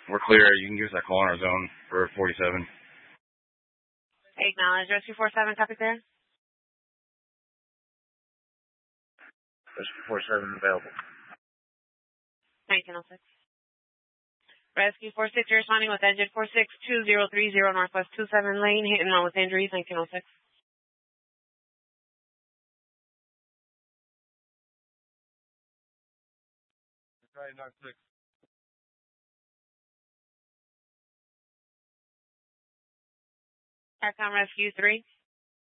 We're clear. You can give us that call on our zone for 47. Acknowledge. Rescue 47, copy clear. Rescue 47 available. 1906. Rescue 46, you're responding with engine 462030 Northwest 27 lane, hit and run with injuries, 1906. Right, 96. Aircom Rescue 3.